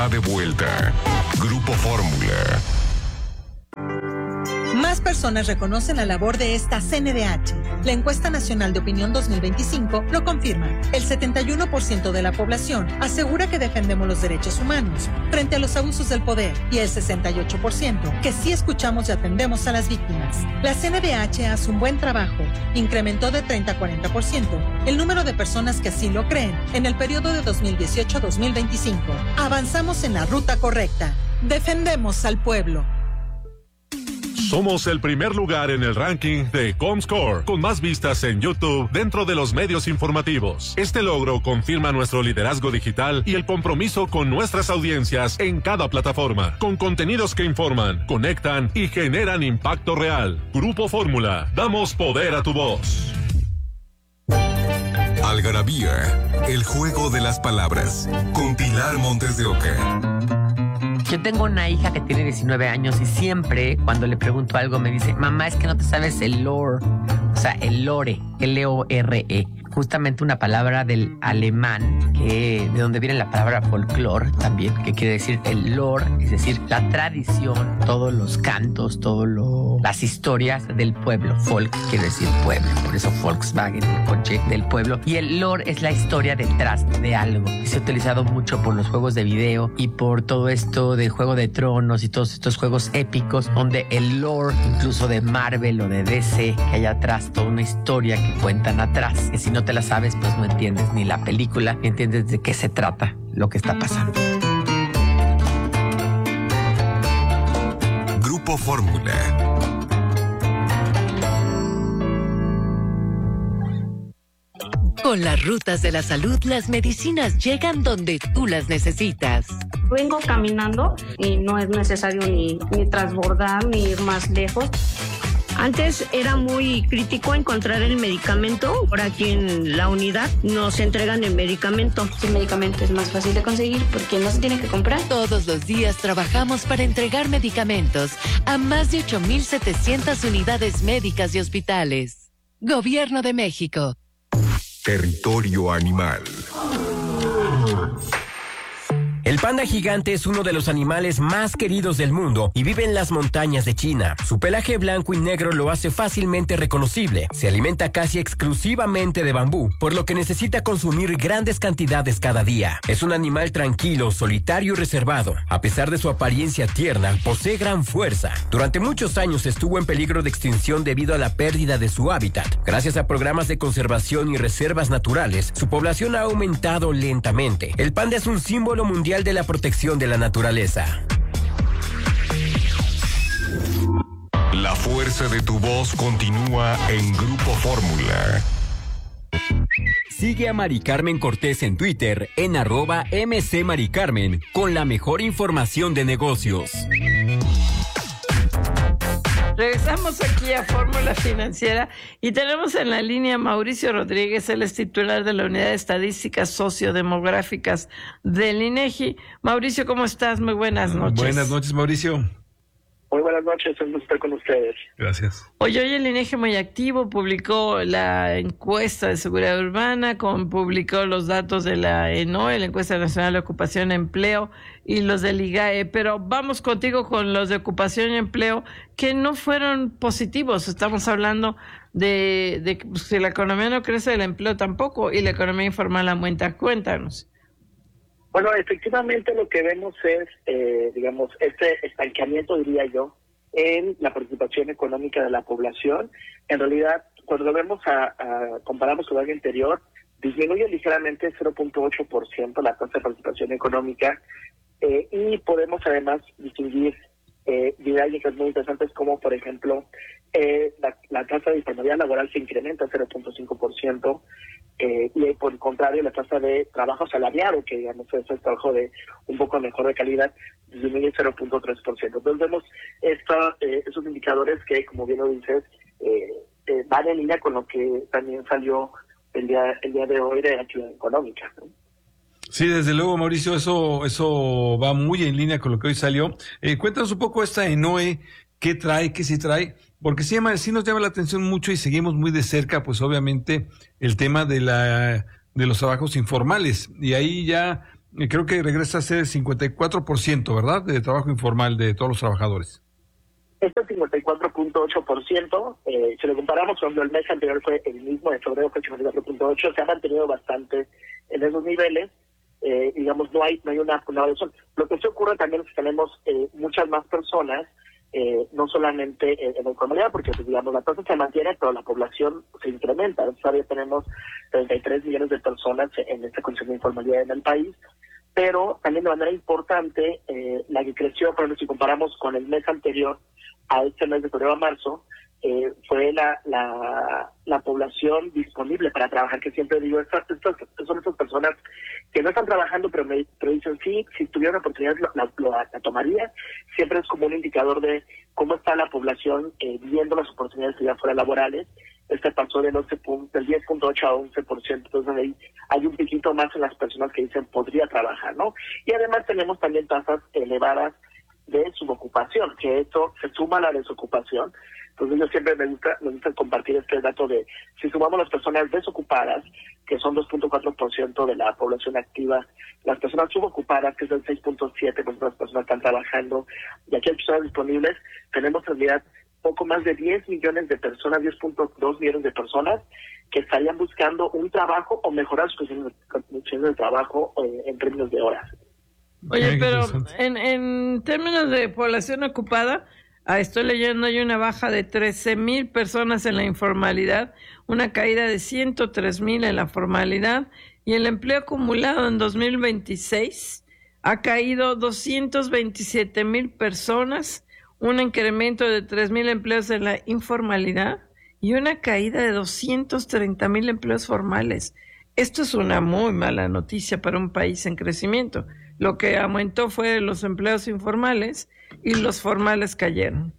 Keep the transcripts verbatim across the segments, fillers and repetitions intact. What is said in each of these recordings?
De vuelta. Grupo Fórmula. Más personas reconocen la labor de esta C N D H. La encuesta nacional de opinión dos mil veinticinco lo confirma. El setenta y uno por ciento de la población asegura que defendemos los derechos humanos frente a los abusos del poder y el sesenta y ocho por ciento que sí escuchamos y atendemos a las víctimas. La C N D H hace un buen trabajo. Incrementó de treinta a cuarenta por ciento el número de personas que así lo creen en el periodo de dos mil dieciocho a dos mil veinticinco. Avanzamos en la ruta correcta. Defendemos al pueblo. Somos el primer lugar en el ranking de Comscore, con más vistas en YouTube dentro de los medios informativos. Este logro confirma nuestro liderazgo digital y el compromiso con nuestras audiencias en cada plataforma, con contenidos que informan, conectan y generan impacto real. Grupo Fórmula, damos poder a tu voz. Algarabía, el juego de las palabras, con Pilar Montes de Oca. Yo tengo una hija que tiene diecinueve años y siempre cuando le pregunto algo me dice, mamá, es que no te sabes el lore, o sea, el lore, L O R E. Justamente una palabra del alemán, que de donde viene la palabra folclore también, que quiere decir el lore, es decir, la tradición, todos los cantos, todas las historias del pueblo. Folk quiere decir pueblo, por eso Volkswagen, el coche del pueblo. Y el lore es la historia detrás de algo. Y se ha utilizado mucho por los juegos de video y por todo esto de Juego de Tronos y todos estos juegos épicos, donde el lore, incluso de Marvel o de D C, que hay atrás toda una historia que cuentan atrás, que si no te la sabes, pues no entiendes ni la película, ni entiendes de qué se trata lo que está pasando. Grupo Fórmula. Con las rutas de la salud, las medicinas llegan donde tú las necesitas. Vengo caminando y no es necesario ni, ni transbordar ni ir más lejos. Antes era muy crítico encontrar el medicamento. Ahora aquí en la unidad nos entregan el medicamento. El medicamento es más fácil de conseguir porque no se tiene que comprar. Todos los días trabajamos para entregar medicamentos a más de ocho mil setecientas unidades médicas y hospitales. Gobierno de México. Territorio animal. El panda gigante es uno de los animales más queridos del mundo y vive en las montañas de China. Su pelaje blanco y negro lo hace fácilmente reconocible. Se alimenta casi exclusivamente de bambú, por lo que necesita consumir grandes cantidades cada día. Es un animal tranquilo, solitario y reservado. A pesar de su apariencia tierna, posee gran fuerza. Durante muchos años estuvo en peligro de extinción debido a la pérdida de su hábitat. Gracias a programas de conservación y reservas naturales, su población ha aumentado lentamente. El panda es un símbolo mundial de la protección de la naturaleza. La fuerza de tu voz continúa en Grupo Fórmula. Sigue a Mari Carmen Cortés en Twitter en arroba mcmaricarmen con la mejor información de negocios. Regresamos aquí a Fórmula Financiera y tenemos en la línea Mauricio Rodríguez, él es titular de la Unidad de Estadísticas Sociodemográficas del INEGI. Mauricio, ¿cómo estás? Muy buenas noches. Buenas noches, Mauricio. Muy buenas noches, un gusto estar con ustedes. Gracias. Hoy, hoy el INEGI muy activo, publicó la encuesta de seguridad urbana, con, publicó los datos de la ENOE, la Encuesta Nacional de Ocupación y Empleo, y los del IGAE, pero vamos contigo con los de ocupación y empleo, que no fueron positivos. Estamos hablando de, de que pues, si la economía no crece, el empleo tampoco, y la economía informal aumenta. Cuéntanos. Bueno, efectivamente lo que vemos es, eh, digamos, este estancamiento, diría yo, en la participación económica de la población. En realidad, cuando lo vemos, a, a comparamos con el año anterior, disminuye ligeramente cero punto ocho por ciento la tasa de participación económica, eh, y podemos además distinguir eh, dinámicas muy interesantes como, por ejemplo, eh, la, la tasa de informalidad laboral se incrementa cero punto cinco por ciento, Eh, y por el contrario, la tasa de trabajo asalariado, que digamos es el trabajo de un poco mejor de calidad, disminuye cero punto tres por ciento. Entonces vemos esta, eh, esos indicadores que, como bien lo dices, eh, eh, van en línea con lo que también salió el día el día de hoy de la actividad económica, ¿no? Sí, desde luego, Mauricio, eso eso va muy en línea con lo que hoy salió. Eh, cuéntanos un poco esta ENOE, qué trae, qué sí trae, porque sí, sí nos llama la atención mucho y seguimos muy de cerca, pues obviamente, el tema de la de los trabajos informales. Y ahí ya y creo que regresa a ser cincuenta y cuatro por ciento, ¿verdad?, de trabajo informal de todos los trabajadores. Este cincuenta y cuatro punto ocho por ciento, eh, si lo comparamos cuando el mes anterior fue el mismo, de febrero fue cincuenta y cuatro punto ocho por ciento, se ha mantenido bastante en esos niveles. Eh, digamos, no hay no hay una, una variación. Lo que sí ocurre también es que tenemos eh, muchas más personas, eh, no solamente en, en la informalidad, porque pues, digamos, la tasa se mantiene, pero la población se incrementa. Todavía tenemos treinta y tres millones de personas en esta condición de informalidad en el país, pero también de manera importante, eh, la que creció, por ejemplo, si comparamos con el mes anterior, a este mes de febrero a marzo, eh, fue la, la la población disponible para trabajar, que siempre digo, estas, estas son estas personas que no están trabajando, pero me pero dicen, sí, si tuviera una oportunidad la, la, la tomaría. Siempre es como un indicador de cómo está la población eh, viendo las oportunidades que ya fuera laborales. Este pasó del once del diez punto ocho a once por ciento, entonces ahí hay un piquito más en las personas que dicen podría trabajar, ¿no? Y además tenemos también tasas elevadas de subocupación, que esto se suma a la desocupación. Entonces yo siempre me gusta, me gusta compartir este dato de, si sumamos las personas desocupadas, que son dos punto cuatro por ciento de la población activa, las personas subocupadas, que es el seis punto siete por ciento de las personas que están trabajando, y aquí hay personas disponibles, tenemos en realidad poco más de diez millones de personas, diez punto dos millones de personas que estarían buscando un trabajo o mejorar sus condiciones de trabajo eh, en términos de horas. Oye, pero en, en términos de población ocupada, ah, estoy leyendo, hay una baja de trece mil personas en la informalidad, una caída de ciento tres mil en la formalidad, y el empleo acumulado en dos mil veintiséis ha caído doscientos veintisiete mil personas, un incremento de tres mil empleos en la informalidad y una caída de doscientos treinta mil empleos formales. Esto es una muy mala noticia para un país en crecimiento. Lo que aumentó fue los empleos informales y los formales cayeron.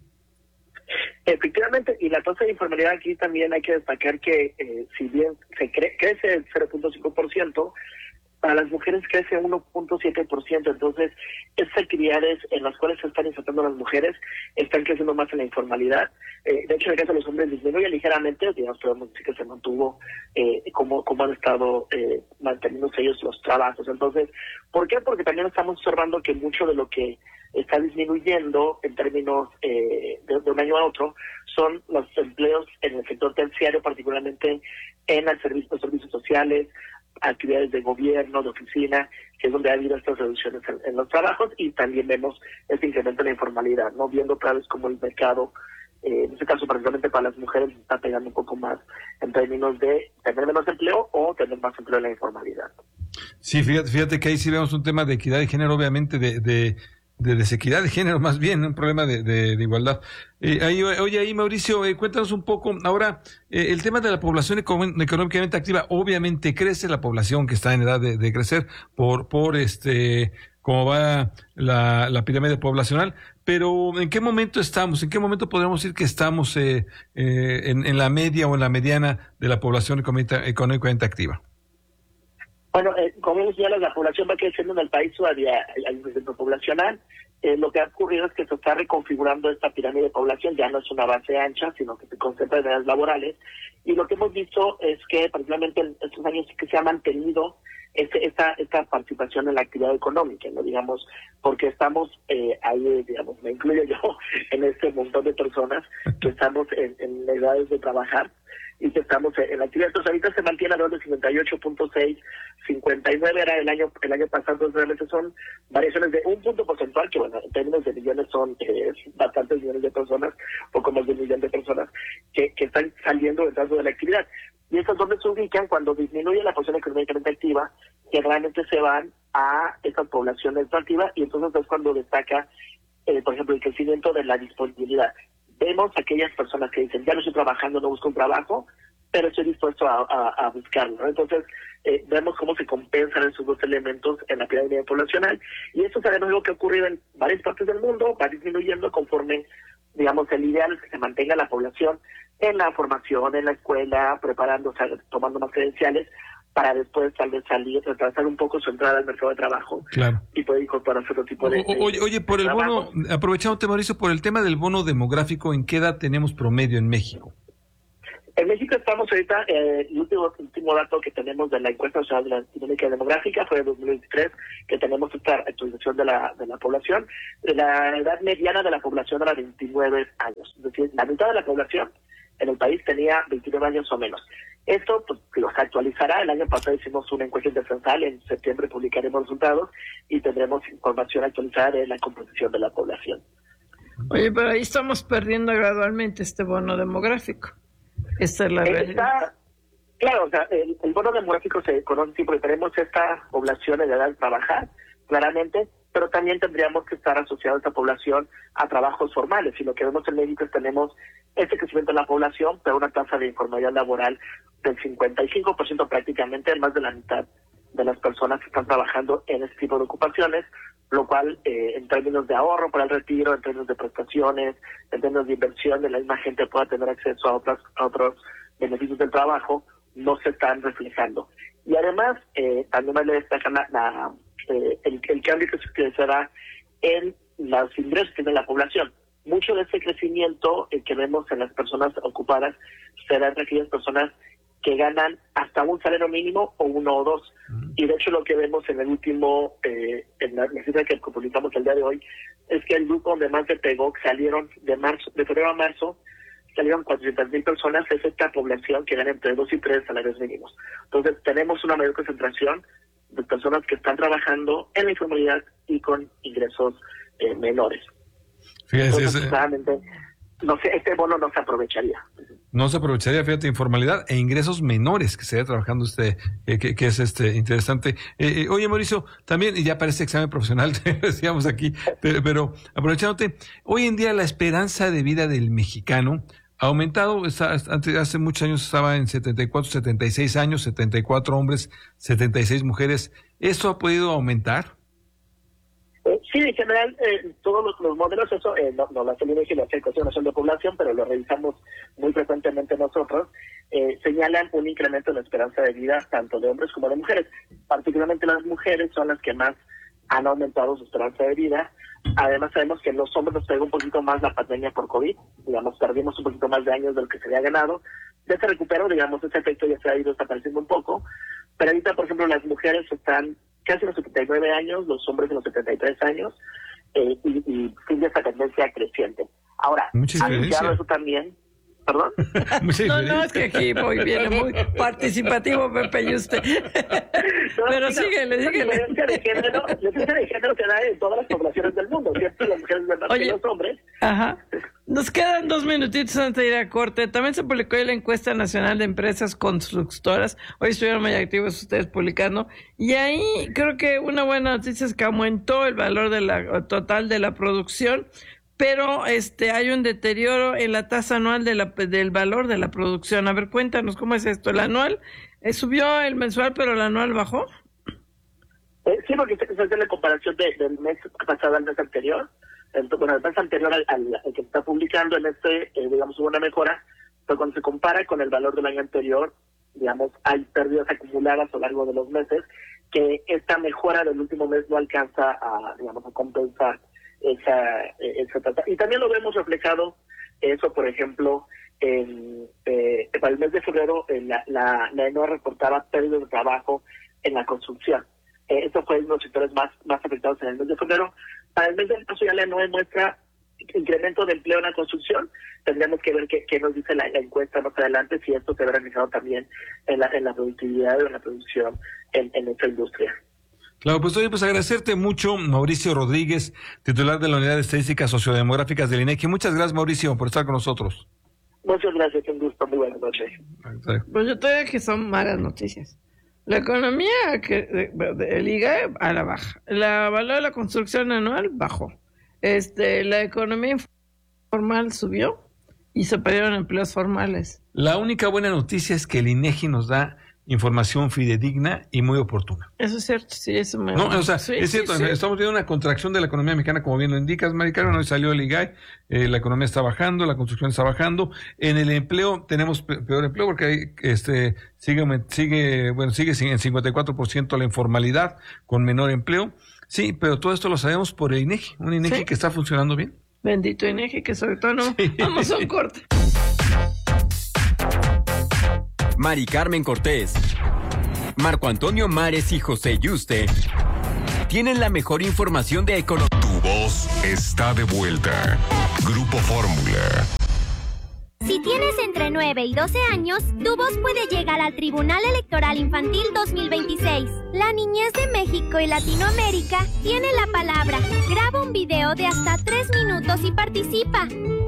Efectivamente, y la tasa de informalidad aquí también hay que destacar que eh, si bien se cre crece el cero punto cinco por ciento, para las mujeres crece uno punto siete por ciento, entonces estas actividades en las cuales se están insertando las mujeres están creciendo más en la informalidad. Eh, de hecho, en el caso de los hombres disminuye ligeramente, digamos, podemos decir que se mantuvo eh, como, como han estado eh, manteniéndose ellos los trabajos. Entonces, ¿por qué? Porque también estamos observando que mucho de lo que está disminuyendo en términos eh, de, de un año a otro son los empleos en el sector terciario, particularmente en el servicio, los servicios sociales, actividades de gobierno, de oficina, que es donde ha habido estas reducciones en, en los trabajos, y también vemos este incremento en la informalidad, ¿no? Viendo otra vez como el mercado, eh, en este caso particularmente para las mujeres, está pegando un poco más en términos de tener menos empleo o tener más empleo en la informalidad. Sí, fíjate, fíjate que ahí sí vemos un tema de equidad de género, obviamente de... de... de desequidad de género, más bien, un problema de, de, de igualdad. Eh, ahí, oye, ahí Mauricio, eh, cuéntanos un poco, ahora, eh, el tema de la población económicamente activa, obviamente crece la población que está en edad de, de crecer por, por este, cómo va la, la pirámide poblacional, pero ¿en qué momento estamos? ¿En qué momento podríamos decir que estamos eh, eh, en, en la media o en la mediana de la población económicamente activa? Bueno, eh, como señalas, la población va creciendo en el país, todavía hay un crecimiento poblacional. Eh, lo que ha ocurrido es que se está reconfigurando esta pirámide de población, ya no es una base ancha, sino que se concentra en edades laborales. Y lo que hemos visto es que, particularmente en estos años, que se ha mantenido este, esta esta participación en la actividad económica, ¿no? Digamos, porque estamos eh, ahí, digamos, me incluyo yo en este montón de personas que estamos en, en edades de trabajar y que estamos en la actividad. Entonces ahorita se mantiene alrededor de cincuenta y ocho punto seis, cincuenta y nueve era el año el año pasado, entonces realmente son variaciones de un punto porcentual, que bueno, en términos de millones son eh, bastantes millones de personas, poco más de un millón de personas que, que están saliendo del rango de la actividad. Y estas donde se ubican cuando disminuye la población económicamente activa, que realmente se van a estas poblaciones no activas, y entonces es cuando destaca, eh, por ejemplo, el crecimiento de la disponibilidad. Vemos aquellas personas que dicen, ya no estoy trabajando, no busco un trabajo, pero estoy dispuesto a, a, a buscarlo, ¿no? Entonces, eh, vemos cómo se compensan esos dos elementos en la pirámide poblacional, y esto es además algo que ha ocurrido en varias partes del mundo, va disminuyendo conforme, digamos, el ideal es que se mantenga la población en la formación, en la escuela, preparándose, tomando más credenciales, para después tal vez salir, retrasar un poco su entrada al mercado de trabajo, claro, y poder incorporarse a otro tipo de... O, oye, oye, por el bono, aprovechándote, Mauricio, por el tema del bono demográfico, ¿en qué edad tenemos promedio en México? En México estamos ahorita, eh, el último, último dato que tenemos de la encuesta nacional de la dinámica demográfica fue de dos mil veintitrés, que tenemos esta actualización de la de la población. La edad mediana de la población era veintinueve años, es decir, la mitad de la población en el país tenía veintinueve años o menos. Esto pues, lo se actualizará. El año pasado hicimos una encuesta intercensal, en septiembre publicaremos resultados y tendremos información actualizada de la composición de la población. Oye, pero ahí estamos perdiendo gradualmente este bono demográfico. Esta es la realidad. Está, claro, o sea, el, el bono demográfico se conoce sí, porque tenemos esta población en edad de trabajar, claramente, pero también tendríamos que estar asociados a esta población a trabajos formales. Y lo que vemos en México es que tenemos este crecimiento de la población, pero una tasa de informalidad laboral del cincuenta y cinco por ciento prácticamente, más de la mitad de las personas que están trabajando en este tipo de ocupaciones, lo cual eh, en términos de ahorro para el retiro, en términos de prestaciones, en términos de inversión, de la misma gente pueda tener acceso a, otras, a otros beneficios del trabajo, no se están reflejando. Y además, eh, también me le destacan la, la, eh, el, el cambio que se dará en los ingresos que tiene la población. Mucho de ese crecimiento eh, que vemos en las personas ocupadas será entre aquellas personas que ganan hasta un salario mínimo o uno o dos. Mm. Y de hecho lo que vemos en el último, eh, en la cifra que publicamos el día de hoy, es que el grupo donde más se pegó, salieron de marzo, de febrero a marzo, salieron cuatrocientas mil personas, es esta población que gana entre dos y tres salarios mínimos. Entonces tenemos una mayor concentración de personas que están trabajando en la informalidad y con ingresos eh, menores. Fíjese, Entonces, claramente, no sé, este bono no se aprovecharía. No se aprovecharía, fíjate, informalidad e ingresos menores que se vaya trabajando este, eh, que, que es este interesante. Eh, eh, oye, Mauricio, también, y ya parece examen profesional, te decíamos aquí, pero, pero aprovechándote, hoy en día la esperanza de vida del mexicano ha aumentado. Está, antes, hace muchos años estaba en setenta y cuatro, setenta y seis años, setenta y cuatro hombres, setenta y seis mujeres. ¿Esto ha podido aumentar? Eh, sí, en general, eh, todos los, los modelos, eso eh, no, no lo hace el INEGI, lo hace el Consejo Nacional de Población, pero lo revisamos muy frecuentemente nosotros, eh, señalan un incremento en la esperanza de vida tanto de hombres como de mujeres. Particularmente las mujeres son las que más han aumentado su esperanza de vida. Además sabemos que los hombres nos pegó un poquito más la pandemia por COVID, digamos, perdimos un poquito más de años de lo que se había ganado. Ya se recuperó, digamos, ese efecto ya se ha ido desapareciendo un poco, pero ahorita, por ejemplo, las mujeres están casi los setenta y nueve años, los hombres en los setenta y tres años, eh, y, y sigue esa tendencia creciente. Ahora, asociado eso también, ¿perdón? No, no, es que aquí muy bien, muy participativo Pepe y usted. No, pero no, síguele, la síguele. diferencia de género, la diferencia de género se da en todas las poblaciones del mundo, ¿cierto? Las mujeres ven más que los hombres. Ajá. Nos quedan dos minutitos antes de ir a corte. También se publicó hoy la encuesta nacional de empresas constructoras. Hoy estuvieron muy activos ustedes publicando. Y ahí creo que una buena noticia es que aumentó el valor de la total de la producción, pero este hay un deterioro en la tasa anual de la, del valor de la producción. A ver, cuéntanos cómo es esto. El anual eh, subió, el mensual, pero el anual bajó. Eh, sí, porque se hace la comparación de, del mes pasado al mes anterior. Entonces, bueno, el mes anterior al, al, al que se está publicando, en este, eh, digamos, hubo una mejora, pero cuando se compara con el valor del año anterior, digamos, hay pérdidas acumuladas a lo largo de los meses, que esta mejora del último mes no alcanza a, digamos, a compensar esa, esa tasa. Y también lo vemos reflejado, eso, por ejemplo, en, eh, para el mes de febrero, en la, la, la E N O E reportaba pérdidas de trabajo en la construcción. Eh, eso fue uno de los sectores más, más afectados en el mes de febrero. Para el mes de marzo ya la E N O E muestra incremento de empleo en la construcción. Tendríamos que ver qué, qué nos dice la, la encuesta más adelante, si esto se ve reflejado también en la, en la productividad o en la producción en, en esta industria. Claro, pues oye, pues agradecerte mucho, Mauricio Rodríguez, titular de la Unidad de Estadísticas Sociodemográficas del INEGI. Muchas gracias, Mauricio, por estar con nosotros. Muchas gracias, un gusto, muy buenas noches. Pues yo todavía que son malas noticias. La economía, que el I G A E a la baja. La valor de la construcción anual bajó. Este, la economía informal subió y se perdieron empleos formales. La única buena noticia es que el INEGI nos da información fidedigna y muy oportuna. Eso es cierto, sí, eso me... No, o sea, sí, es cierto, sí, sí. Estamos viendo una contracción de la economía mexicana, como bien lo indicas, Mari Carmen. Hoy salió el I G A E, eh, la economía está bajando, la construcción está bajando. En el empleo tenemos peor empleo porque hay, este, sigue, sigue, bueno, sigue en cincuenta y cuatro por ciento la informalidad, con menor empleo. Sí, pero todo esto lo sabemos por el INEGI, un INEGI ¿sí? que está funcionando bien. Bendito INEGI, que sobre todo no... Sí. Vamos a un corte. Mari Carmen Cortés, Marco Antonio Mares y José Yuste tienen la mejor información de economía. Tu voz está de vuelta. Grupo Fórmula. Si tienes entre nueve y doce años, tu voz puede llegar al Tribunal Electoral Infantil dos mil veintiséis. La niñez de México y Latinoamérica tiene la palabra. Graba un video de hasta tres minutos y participa.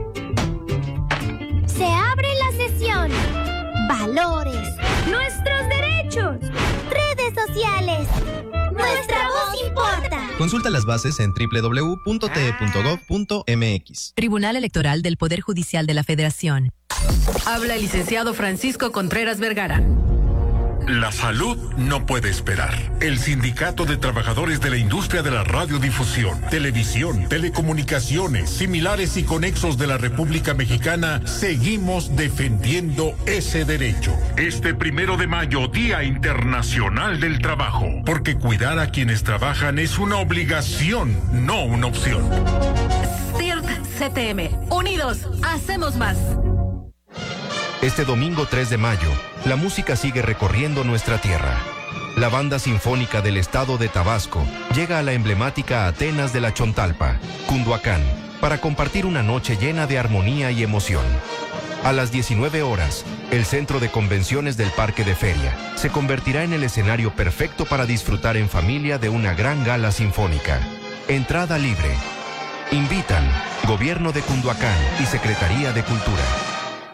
Se abre la sesión. Valores. Nuestros derechos. Redes sociales. Nuestra voz importa. Consulta las bases en doble u doble u doble u punto t e punto gov punto m x. Tribunal Electoral del Poder Judicial de la Federación. Habla el licenciado Francisco Contreras Vergara. La salud no puede esperar. El Sindicato de Trabajadores de la Industria de la Radiodifusión, Televisión, Telecomunicaciones, similares y conexos de la República Mexicana, seguimos defendiendo ese derecho. Este primero de mayo, Día Internacional del Trabajo, porque cuidar a quienes trabajan es una obligación, no una opción. C I R T C T M. Unidos, hacemos más. Este domingo tres de mayo, la música sigue recorriendo nuestra tierra. La Banda Sinfónica del Estado de Tabasco llega a la emblemática Atenas de la Chontalpa, Cunduacán, para compartir una noche llena de armonía y emoción. A las diecinueve horas, el Centro de Convenciones del Parque de Feria se convertirá en el escenario perfecto para disfrutar en familia de una gran gala sinfónica. Entrada libre. Invitan Gobierno de Cunduacán y Secretaría de Cultura.